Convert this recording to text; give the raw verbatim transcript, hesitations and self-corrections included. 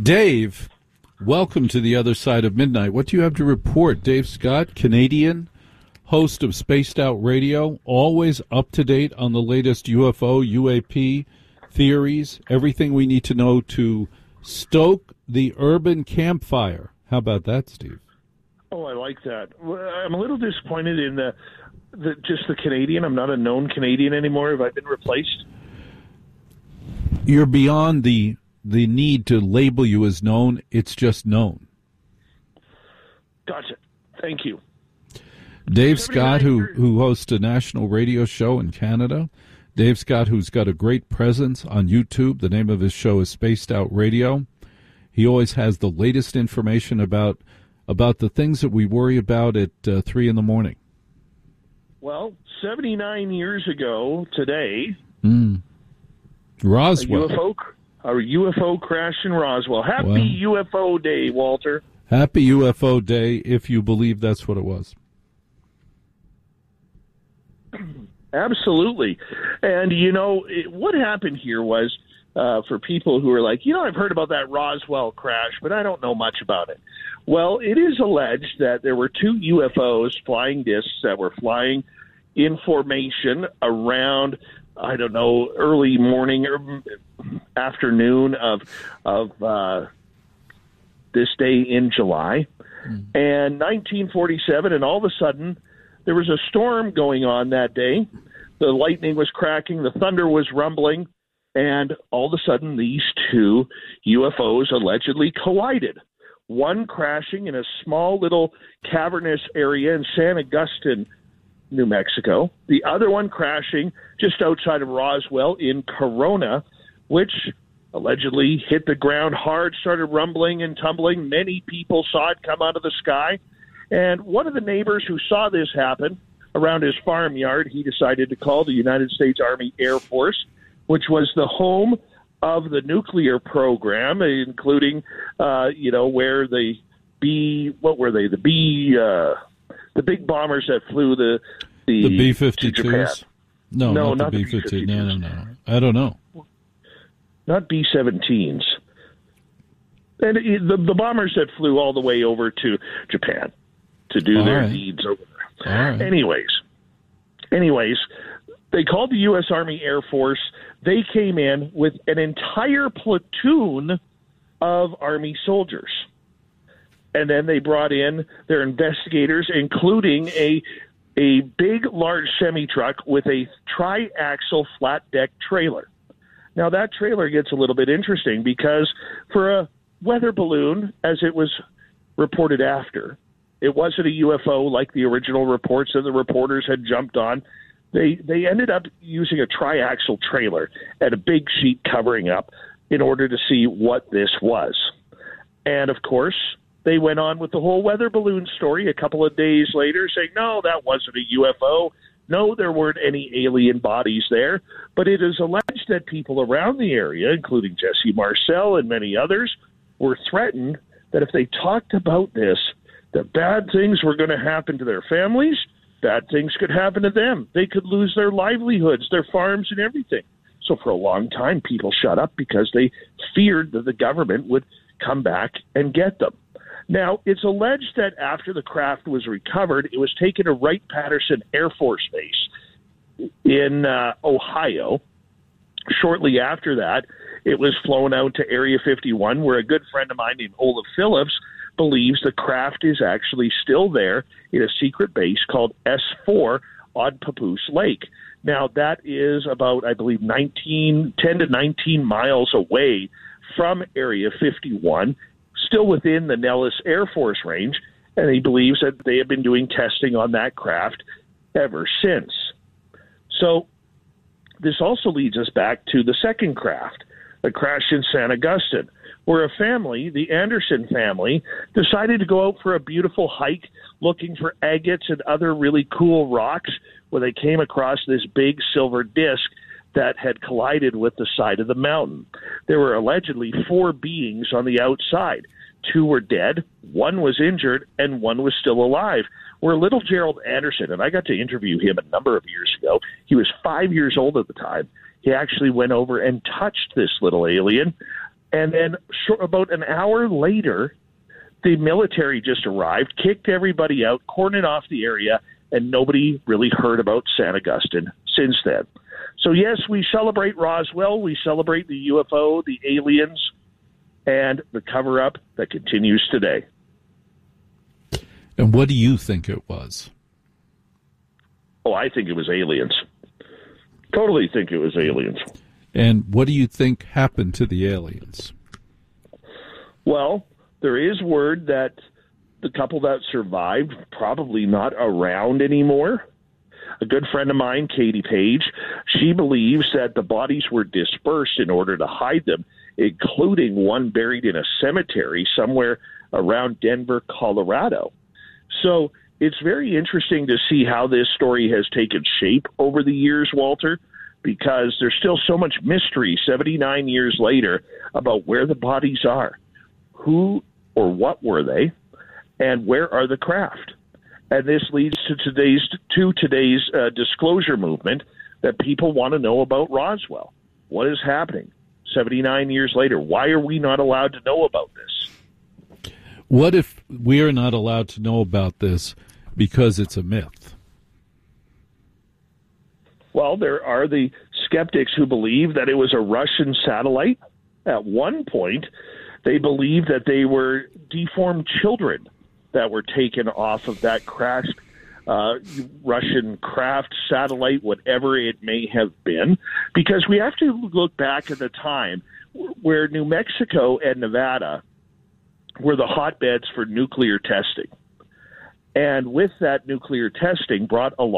Dave, welcome to the other side of midnight. What do you have to report? Dave Scott, Canadian, host of Spaced Out Radio, always up to date on the latest U F O, U A P theories, everything we need to know to stoke the urban campfire. How about that, Steve? Oh, I like that. I'm a little disappointed in the, the just the Canadian. I'm not a known Canadian anymore. Have I been replaced? You're beyond the the need to label you as known. It's just known. Gotcha. Thank you. Dave Scott, who, who hosts a national radio show in Canada. Dave Scott, who's got a great presence on YouTube. The name of his show is Spaced Out Radio. He always has the latest information about about the things that we worry about at uh, three in the morning. Well, seventy-nine years ago today, mm. Roswell. A U F O, a U F O crash in Roswell. Happy well, U F O Day, Walter. Happy U F O Day, if you believe that's what it was. Absolutely. And, you know, it, what happened here was, uh, for people who are like, you know, I've heard about that Roswell crash, but I don't know much about it. Well, it is alleged that there were two U F Os, flying discs, that were flying in formation around, I don't know, early morning or afternoon of, of uh, this day in July. Mm. And nineteen forty-seven, and all of a sudden, there was a storm going on that day. The lightning was cracking, the thunder was rumbling, and all of a sudden these two U F Os allegedly collided. One crashing in a small little cavernous area in San Agustin, New Mexico. The other one crashing just outside of Roswell in Corona, which allegedly hit the ground hard, started rumbling and tumbling. Many people saw it come out of the sky. And one of the neighbors who saw this happen around his farmyard, he decided to call the United States Army Air Force, which was the home of the nuclear program, including, uh, you know, where the B, what were they? The B, uh, the big bombers that flew the the, the B fifty-twos. No, no, not, not the B fifty-twos. No, no, no. I don't know. Not B seventeens. And it, the the bombers that flew all the way over to Japan to do all their right. deeds over there. All right. Anyways, anyways, they called the U S Army Air Force. They came in with an entire platoon of Army soldiers. And then they brought in their investigators, including a a big, large semi-truck with a tri-axle flat-deck trailer. Now, that trailer gets a little bit interesting because for a weather balloon, as it was reported after, it wasn't a U F O like the original reports that the reporters had jumped on. They they ended up using a triaxle trailer and a big sheet covering up in order to see what this was. And, of course, they went on with the whole weather balloon story a couple of days later, saying, no, that wasn't a U F O. No, there weren't any alien bodies there. But it is alleged that people around the area, including Jesse Marcel and many others, were threatened that if they talked about this, that bad things were going to happen to their families, bad things could happen to them. They could lose their livelihoods, their farms, and everything. So for a long time, people shut up because they feared that the government would come back and get them. Now, it's alleged that after the craft was recovered, it was taken to Wright-Patterson Air Force Base in uh, Ohio. Shortly after that, it was flown out to Area fifty-one, where a good friend of mine named Olaf Phillips believes the craft is actually still there in a secret base called S four on Papoose Lake. Now, that is about, I believe, nineteen, ten to nineteen miles away from Area fifty-one, still within the Nellis Air Force Range, and he believes that they have been doing testing on that craft ever since. So this also leads us back to the second craft, the crash in San Agustin, where a family, the Anderson family, decided to go out for a beautiful hike looking for agates and other really cool rocks, where they came across this big silver disc that had collided with the side of the mountain. There were allegedly four beings on the outside. Two were dead, one was injured, and one was still alive. Where little Gerald Anderson, and I got to interview him a number of years ago, he was five years old at the time. He actually went over and touched this little alien, And then short, about an hour later, the military just arrived, kicked everybody out, cordoned off the area, and nobody really heard about San Augustine since then. So, yes, we celebrate Roswell. We celebrate the U F O, the aliens, and the cover-up that continues today. And what do you think it was? Oh, I think it was aliens. Totally think it was aliens. And what do you think happened to the aliens? Well, there is word that the couple that survived probably not around anymore. A good friend of mine, Katie Page, she believes that the bodies were dispersed in order to hide them, including one buried in a cemetery somewhere around Denver, Colorado. So it's very interesting to see how this story has taken shape over the years, Walter, because there's still so much mystery seventy-nine years later about where the bodies are. Who or what were they, and where are the craft? And this leads to today's to today's uh, disclosure movement that people want to know about Roswell. What is happening seventy-nine years later? Why are we not allowed to know about this? What if we are not allowed to know about this because it's a myth? Well, there are the skeptics who believe that it was a Russian satellite. At one point, they believed that they were deformed children that were taken off of that crashed uh, Russian craft, satellite, whatever it may have been, because we have to look back at the time where New Mexico and Nevada were the hotbeds for nuclear testing. And with that nuclear testing brought along